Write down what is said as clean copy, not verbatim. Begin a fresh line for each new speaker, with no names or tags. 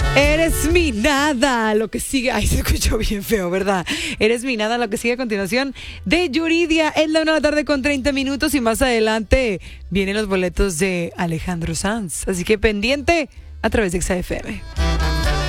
Eres mi nada, lo que sigue. Ay, se escuchó bien feo, ¿verdad? Eres mi nada, lo que sigue a continuación de Yuridia. Es la 1:30 con 30 minutos y más adelante vienen los boletos de Alejandro Sanz. Así que pendiente a través de XFM.